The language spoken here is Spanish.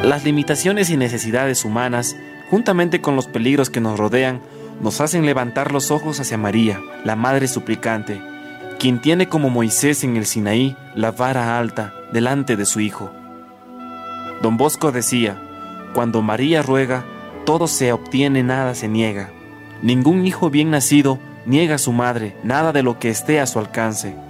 Las limitaciones y necesidades humanas, juntamente con los peligros que nos rodean, nos hacen levantar los ojos hacia María, la Madre Suplicante, quien tiene como Moisés en el Sinaí la vara alta delante de su Hijo. Don Bosco decía: cuando María ruega, todo se obtiene, nada se niega. Ningún hijo bien nacido niega a su madre nada de lo que esté a su alcance.